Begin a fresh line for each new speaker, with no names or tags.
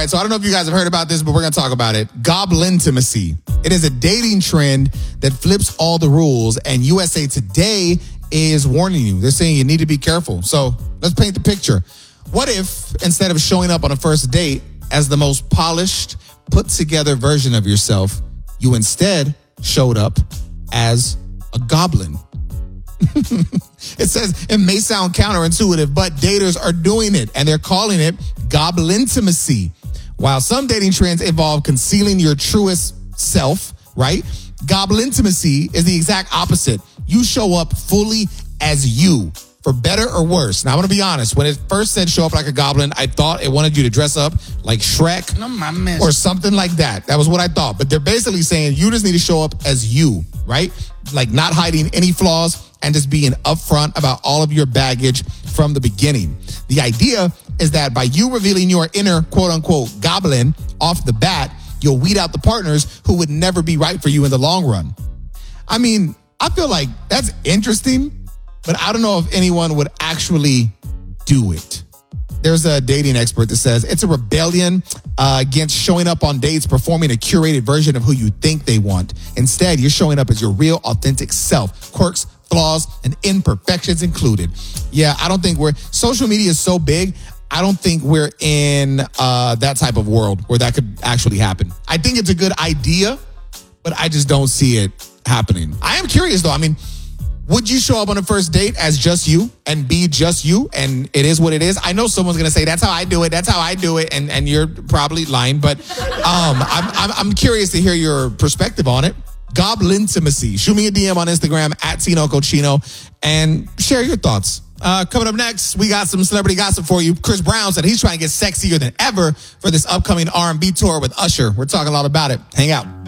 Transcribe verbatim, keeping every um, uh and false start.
right, so I don't know if you guys have heard about this, but we're going to talk about it. Goblintimacy. It is a dating trend that flips all the rules, and U S A Today is warning you. They're saying you need to be careful. So let's paint the picture. What if, instead of showing up on a first date as the most polished, put-together version of yourself, you instead showed up as a goblin? It says it may sound counterintuitive, but daters are doing it, and they're calling it goblintimacy. While some dating trends involve concealing your truest self, right? Goblintimacy is the exact opposite. You show up fully as you, for better or worse. Now, I'm going to be honest. When it first said show up like a goblin, I thought it wanted you to dress up like Shrek
no mames.
or something like that. That was what I thought. But they're basically saying you just need to show up as you, right? Like not hiding any flaws and just being upfront about all of your baggage from the beginning. The idea is that by you revealing your inner quote-unquote goblin off the bat, you'll weed out the partners who would never be right for you in the long run. I mean, I feel like that's interesting, but I don't know if anyone would actually do it. There's a dating expert that says it's a rebellion uh, against showing up on dates, performing a curated version of who you think they want. Instead, you're showing up as your real, authentic self. Quirks, flaws, and imperfections included. Yeah, I don't think we're... Social media is so big, I don't think we're in uh, that type of world where that could actually happen. I think it's a good idea, but I just don't see it happening. I am curious, though. I mean... Would you show up on a first date as just you and be just you and it is what it is? I know someone's going to say, that's how I do it. That's how I do it. And, and you're probably lying, but um, I'm, I'm, I'm curious to hear your perspective on it. Goblintimacy. Shoot me a D M on Instagram at Tino Cochino and share your thoughts. Uh, coming up next, we got some celebrity gossip for you. Chris Brown said he's trying to get sexier than ever for this upcoming R and B tour with Usher. We're talking a lot about it. Hang out.